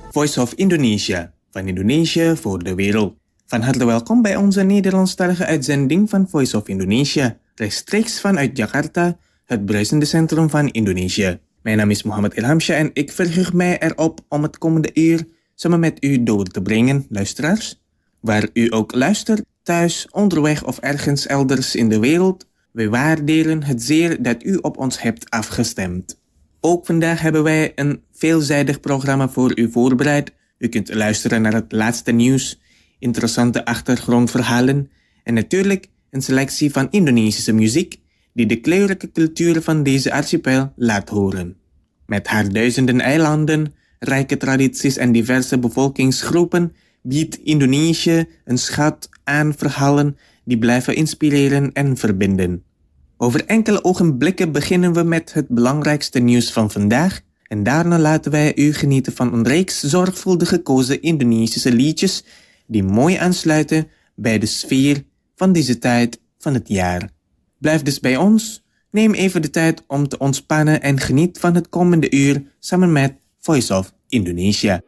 Voice of Indonesia, van Indonesië voor de wereld. Van harte welkom bij onze Nederlandstalige uitzending van Voice of Indonesia, rechtstreeks vanuit Jakarta, het bruisende centrum van Indonesië. Mijn naam is Muhammad Ilhamshah en ik verheug mij erop om het komende uur samen met u door te brengen, luisteraars. Waar u ook luistert, thuis, onderweg of ergens elders in de wereld, wij waarderen het zeer dat u op ons hebt afgestemd. Ook vandaag hebben wij een veelzijdig programma voor u voorbereid. U kunt luisteren naar het laatste nieuws, interessante achtergrondverhalen en natuurlijk een selectie van Indonesische muziek die de kleurrijke cultuur van deze archipel laat horen. Met haar duizenden eilanden, rijke tradities en diverse bevolkingsgroepen biedt Indonesië een schat aan verhalen die blijven inspireren en verbinden. Over enkele ogenblikken beginnen we met het belangrijkste nieuws van vandaag en daarna laten wij u genieten van een reeks zorgvuldig gekozen Indonesische liedjes die mooi aansluiten bij de sfeer van deze tijd van het jaar. Blijf dus bij ons, neem even de tijd om te ontspannen en geniet van het komende uur samen met Voice of Indonesia.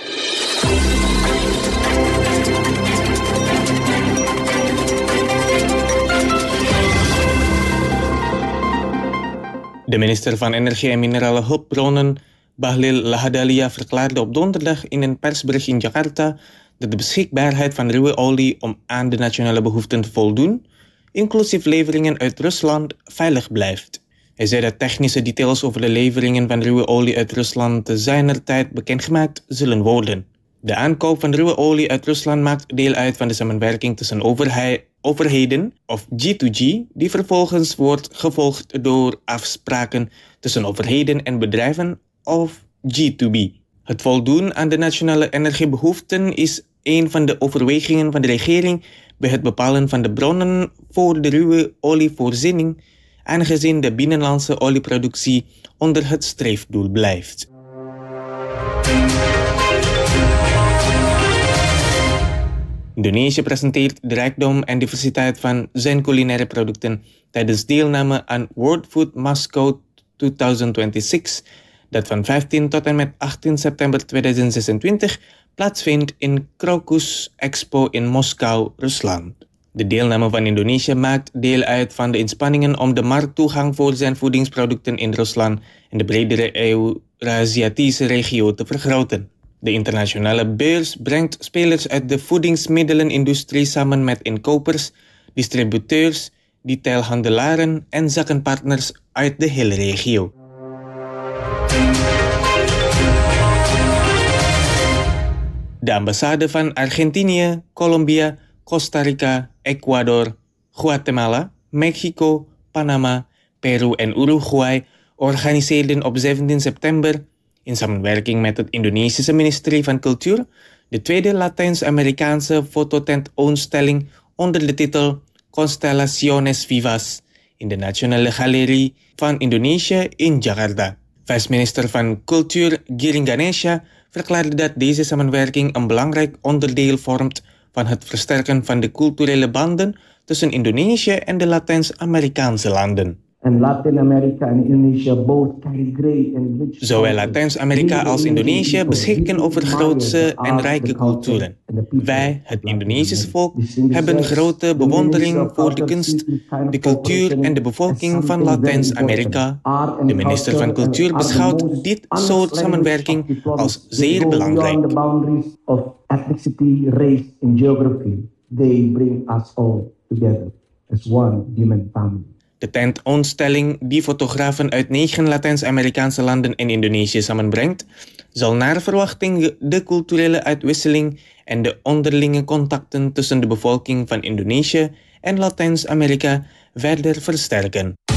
De minister van Energie en Minerale Hulpbronnen, Bahlil Lahadalia, verklaarde op donderdag in een persbericht in Jakarta dat de beschikbaarheid van ruwe olie om aan de nationale behoeften te voldoen, inclusief leveringen uit Rusland, veilig blijft. Hij zei dat technische details over de leveringen van ruwe olie uit Rusland te zijner tijd bekendgemaakt zullen worden. De aankoop van ruwe olie uit Rusland maakt deel uit van de samenwerking tussen overheden, of G2G, die vervolgens wordt gevolgd door afspraken tussen overheden en bedrijven, of G2B. Het voldoen aan de nationale energiebehoeften is een van de overwegingen van de regering bij het bepalen van de bronnen voor de ruwe olievoorziening, aangezien de binnenlandse olieproductie onder het streefdoel blijft. Indonesië presenteert de rijkdom en diversiteit van zijn culinaire producten tijdens deelname aan World Food Moscow 2026, dat van 15 tot en met 18 september 2026 plaatsvindt in Crocus Expo in Moskou, Rusland. De deelname van Indonesië maakt deel uit van de inspanningen om de markttoegang voor zijn voedingsproducten in Rusland en de bredere Eurasiatische regio te vergroten. De internationale beurs brengt spelers uit de voedingsmiddelenindustrie samen met inkopers, distributeurs, detailhandelaren en zakkenpartners uit de hele regio. De ambassade van Argentinië, Colombia, Costa Rica, Ecuador, Guatemala, Mexico, Panama, Peru en Uruguay organiseerden op 17 september in samenwerking met het Indonesische ministerie van Cultuur de tweede Latijns-Amerikaanse fototentoonstelling onder de titel Constellaciones Vivas in de Nationale Galerie van Indonesië in Jakarta. Vice-minister van Cultuur Giring Ganesha verklaarde dat deze samenwerking een belangrijk onderdeel vormt van het versterken van de culturele banden tussen Indonesië en de Latijns-Amerikaanse landen. Zowel Latijns-Amerika als Indonesië beschikken over grootse en rijke culturen. Wij, het Indonesische volk, hebben grote bewondering voor de kunst, de cultuur en de bevolking van Latijns-Amerika. De minister van Cultuur beschouwt dit soort samenwerking als zeer belangrijk. De tentoonstelling, die fotografen uit 9 Latijns-Amerikaanse landen en Indonesië samenbrengt, zal naar verwachting de culturele uitwisseling en de onderlinge contacten tussen de bevolking van Indonesië en Latijns-Amerika verder versterken.